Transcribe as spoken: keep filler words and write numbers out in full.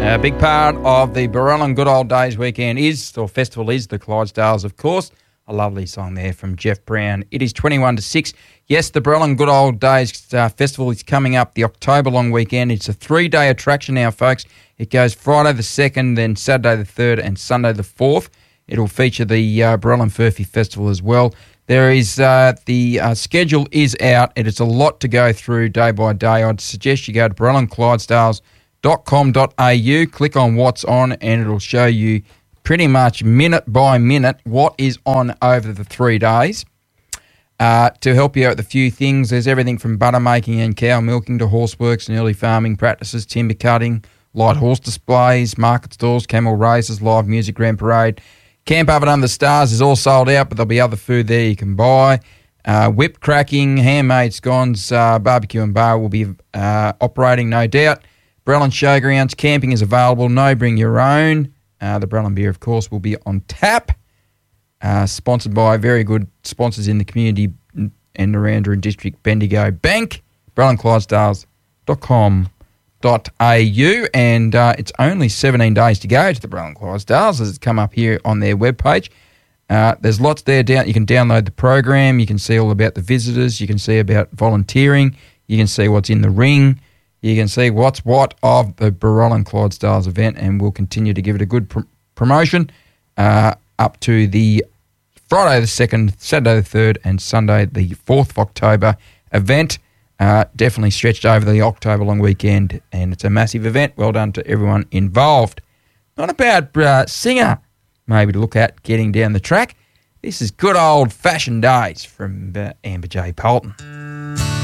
A big part of the Barellan Good Old Days weekend is, or festival is, the Clydesdales, of course. A lovely song there from Jeff Brown. It is twenty-one to six. Yes, the Barellan Good Old Days uh, festival is coming up, the October long weekend. It's a three-day attraction now, folks. It goes Friday the second, then Saturday the third, and Sunday the fourth. It'll feature the uh, Barellan Furphy Festival as well. There is, uh, the uh, schedule is out. It is a lot to go through day by day. I'd suggest you go to barellan clydesdales dot com dot a u, click on what's on, and it'll show you pretty much minute by minute what is on over the three days. Uh, to help you out with a few things, there's everything from butter making and cow milking to horseworks and early farming practices, timber cutting, light horse displays, market stalls, camel races, live music, grand parade. Camp Up and Under the Stars is all sold out, but there'll be other food there you can buy. Uh, whip cracking, handmade scones, uh, barbecue and bar will be uh, operating, no doubt. Barellan Showgrounds, camping is available. No, bring your own. Uh, the Barellan beer, of course, will be on tap. Uh, sponsored by very good sponsors in the community and Narrandera District, Bendigo Bank. barellan clydesdales dot com dot a u, and uh, it's only seventeen days to go to the Barellan Clydesdales, as it's come up here on their webpage. Uh, there's lots there. Down, you can download the program. You can see all about the visitors. You can see about volunteering. You can see what's in the ring. You can see what's what of the Barellan Clydesdales event, and we'll continue to give it a good pr- promotion uh, up to the Friday the second, Saturday the third, and Sunday the fourth of October event. Uh, definitely stretched over the October long weekend, and it's a massive event. Well done to everyone involved. Not a bad uh, singer, maybe, to look at getting down the track. This is Good Old Fashioned Days from uh, Amber J. Polton.